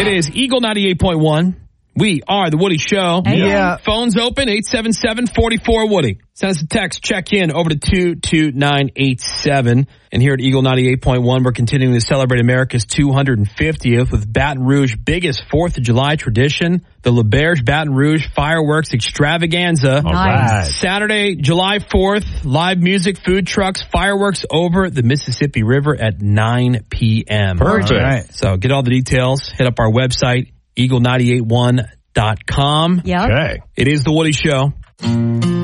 It is Eagle 98.1. We are the Woody Show. Yeah. Phones open, 877-44-WOODY. Send us a text, check in over to 22987. And here at Eagle 98.1, we're continuing to celebrate America's 250th with Baton Rouge's biggest 4th of July tradition, the LaBerge Baton Rouge Fireworks Extravaganza. All right. Saturday, July 4th, live music, food trucks, fireworks over the Mississippi River at 9 p.m. Perfect. All right. So get all the details. Hit up our website, eagle981.com. Yep. Okay. It is the Woody Show.